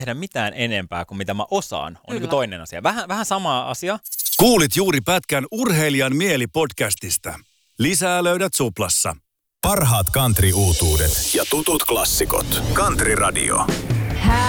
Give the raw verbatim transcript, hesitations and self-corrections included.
tehdä mitään enempää kuin mitä mä osaan, on niin kuin toinen asia. Vähän, vähän sama asia. Kuulit juuri pätkän Urheilijan mieli podcastista. Lisää löydät Suplassa. Parhaat country-uutuudet ja tutut klassikot. Country Radio.